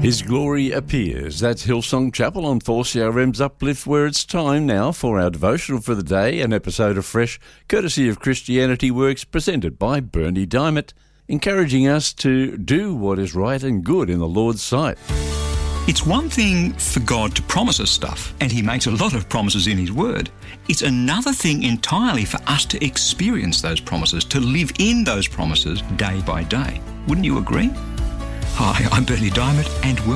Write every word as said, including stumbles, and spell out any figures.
His glory appears. That's Hillsong Chapel on four C R M's Uplift, where it's time now for our devotional for the day, an episode of Fresh, courtesy of Christianity Works, presented by Bernie Diamond, encouraging us to do what is right and good in the Lord's sight. It's one thing for God to promise us stuff, and he makes a lot of promises in his word. It's another thing entirely for us to experience those promises, to live in those promises day by day. Wouldn't you agree? Hi, I'm Bernie Diamond, and welcome.